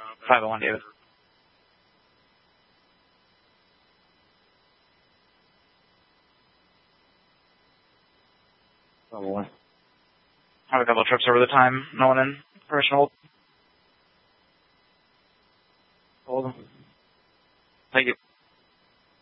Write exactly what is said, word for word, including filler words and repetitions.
five oh one, David. Probably. Have a couple trips over the time. No one in permission hold.